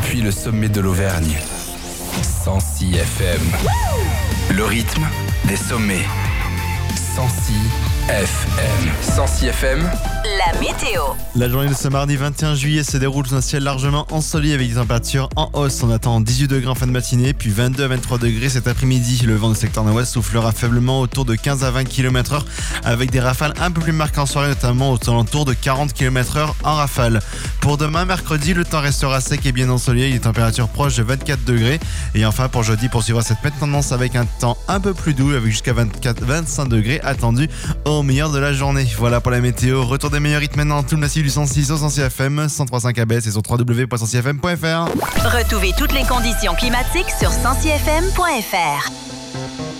depuis le sommet de l'Auvergne. 106 FM. Le rythme des sommets. 106 FM. 106 FM. La météo. La journée de ce mardi 21 juillet se déroule sous un ciel largement ensoleillé avec des températures en hausse. On attend 18 degrés en fin de matinée, puis 22 à 23 degrés cet après-midi. Le vent du secteur nord-ouest soufflera faiblement autour de 15 à 20 km/h avec des rafales un peu plus marquées en soirée, notamment aux alentours de 40 km/h en rafale. Pour demain, mercredi, le temps restera sec et bien ensoleillé, des températures proches de 24 degrés. Et enfin, pour jeudi, poursuivra cette même tendance avec un temps un peu plus doux, avec jusqu'à 24-25 degrés attendus au meilleur de la journée. Voilà pour la météo. Retour des meilleurs rythmes maintenant, tout le massif du 106 au 106 FM, 103.5 ABS et sur www.106fm.fr. Retrouvez toutes les conditions climatiques sur 106fm.fr.